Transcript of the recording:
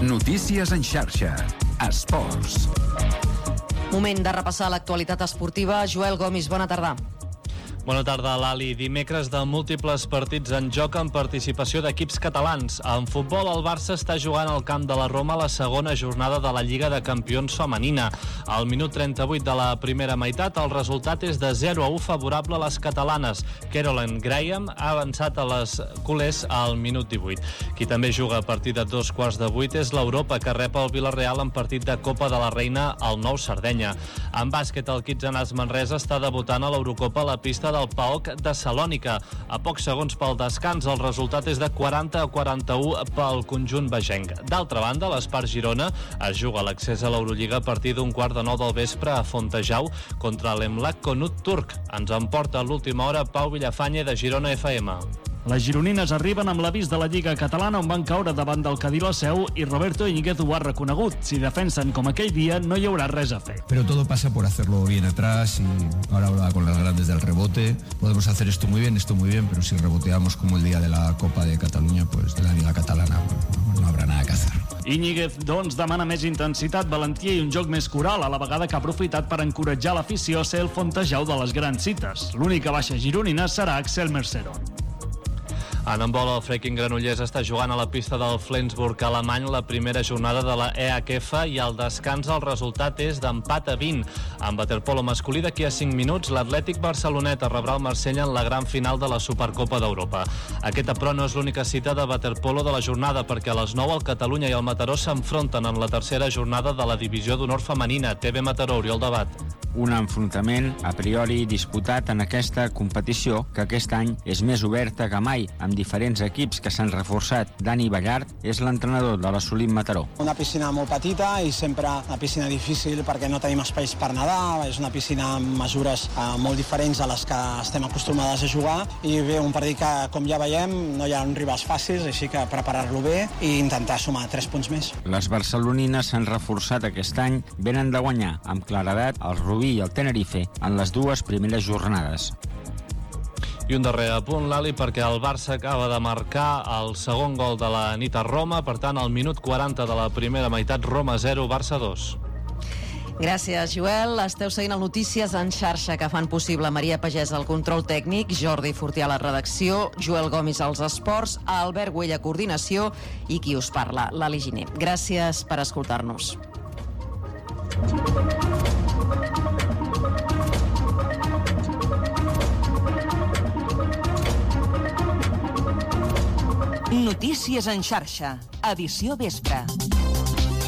Notícies en xarxa. Esports. Moment de repassar l'actualitat esportiva. Joel Gomis, bona tarda. Bona tarda, Lali. Dimecres de múltiples partits en joc amb participació d'equips catalans. En futbol, el Barça està jugant al camp de la Roma la segona jornada de la Lliga de Campions femenina. Al minut 38 de la primera meitat, el resultat és de 0-1 favorable a les catalanes. Caroline Graham ha avançat a les culers al minut 18. Qui també juga a partir de 7:15 és l'Europa, que rep el Villarreal en partit de Copa de la Reina al Nou Sardenya. En bàsquet, el Kitsanàs Manresa està debutant a l'Eurocopa a la pista del PAOK de Salònica. A pocs segons pel descans, el resultat és de 40-41 pel conjunt begenc. D'altra banda, l'Espart Girona es juga l'accés a l'Eurolliga a partir d'un 8:45 del vespre a Fontejau contra l'Emlak Konut turc. Ens en porta a l'última hora Pau Villafañe de Girona FM. Les gironines arriben amb l'avís de la Lliga Catalana on van caure davant del Cadí la Seu i Roberto Íñiguez ho ha reconegut. Si defensen com aquell dia, no hi haurà res a fer. Pero todo pasa por hacerlo bien atrás y ahora hablaba con las grandes del rebote. Podemos hacer esto muy bien, pero si reboteamos como el día de la Copa de Cataluña, pues de la Liga Catalana, no habrá nada que hacer. Íñiguez, doncs, demana més intensitat, valentia i un joc més coral, a la vegada que ha aprofitat per encoratjar l'afició a ser el Fontejau de les grans cites. L'única baixa gironina serà Axel Mercero. En handbol, el Freaking Granollers està jugant a la pista del Flensburg alemany la primera jornada de la EHF i al descans el resultat és d'empat a 20. En waterpolo masculí, d'aquí a 5 minuts, l'Atlètic Barceloneta rebrà el Marsella en la gran final de la Supercopa d'Europa. Aquesta, però, no és l'única cita de waterpolo de la jornada, perquè a les 9 el Catalunya i el Mataró s'enfronten en la tercera jornada de la divisió d'honor femenina. TV Mataró, Oriol Debat. Un enfrontament a priori disputat en aquesta competició, que aquest any és més oberta que mai, amb diferents equips que s'han reforçat. Dani Ballart és l'entrenador de l'Assolim Mataró. Una piscina molt petita i sempre una piscina difícil perquè no tenim espais per nedar, és una piscina amb mesures molt diferents a les que estem acostumades a jugar i bé, un partit que, com ja veiem, no hi ha rivals fàcils, així que preparar-lo bé i intentar sumar 3 punts més. Les barcelonines s'han reforçat aquest any, venen de guanyar amb claredat el Rubí i el Tenerife en les dues primeres jornades. I un darrer apunt, Lali, perquè el Barça acaba de marcar el segon gol de la nit a Roma, per tant, al minut 40 de la primera meitat, Roma 0, Barça 2. Gràcies, Joel. Esteu seguint el Notícies en xarxa que fan possible Maria Pagès al control tècnic, Jordi Fortià a la redacció, Joel Gomis als esports, Albert Güell a coordinació i qui us parla, Lali Giner. Gràcies per escoltar-nos. Notícies en xarxa, edició vespre.